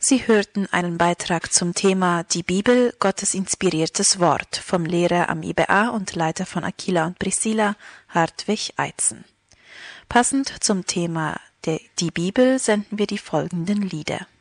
Sie hörten einen Beitrag zum Thema Die Bibel, Gottes inspiriertes Wort vom Lehrer am IBA und Leiter von Aquila und Priscilla, Hartwig Eitzen. Passend zum Thema Die Bibel senden wir die folgenden Lieder.